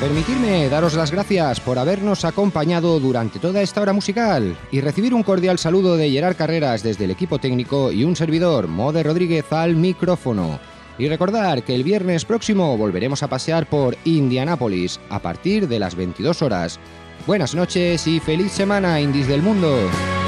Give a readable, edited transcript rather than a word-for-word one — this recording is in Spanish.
Permitidme daros las gracias por habernos acompañado durante toda esta hora musical y recibir un cordial saludo de Gerard Carreras desde el equipo técnico y un servidor, Mode Rodríguez, al micrófono. Y recordar que el viernes próximo volveremos a pasear por Indianápolis a partir de las 22 horas. Buenas noches y feliz semana, indies del mundo.